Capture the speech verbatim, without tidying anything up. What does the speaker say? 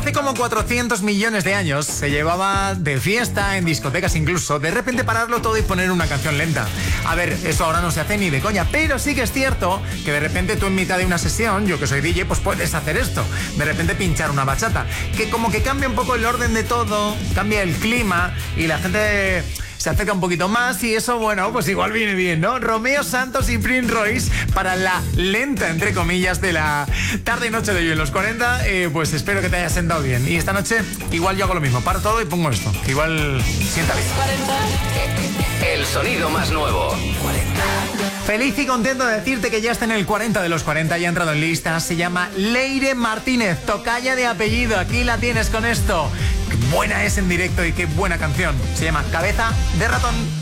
Hace como cuatrocientos millones de años se llevaba de fiesta, en discotecas incluso, de repente pararlo todo y poner una canción lenta. A ver, eso ahora no se hace ni de coña, pero sí que es cierto que de repente tú en mitad de una sesión, yo que soy D J, pues puedes hacer esto. De repente pinchar una bachata, que como que cambia un poco el orden de todo, cambia el clima y la gente se acerca un poquito más y eso, bueno, pues igual viene bien, ¿no? Romeo Santos y Prince Royce para la lenta, entre comillas, de la tarde y noche de hoy en los cuarenta. Eh, pues espero que te hayas sentado bien. Y esta noche igual yo hago lo mismo, paro todo y pongo esto, que igual sienta bien. El sonido más nuevo. Feliz y contento de decirte que ya está en el cuarenta de los cuarenta, ya ha entrado en lista. Se llama Leire Martínez, tocaya de apellido. Aquí la tienes con esto. Qué buena es en directo y qué buena canción. Se llama Cabeza de Ratón.